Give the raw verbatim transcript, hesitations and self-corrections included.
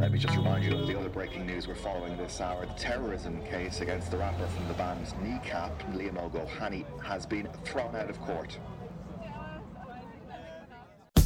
let me just remind you of the other breaking news we're following this hour. The terrorism case against the rapper from the band Kneecap, Liam O'Gohany, has been thrown out of court.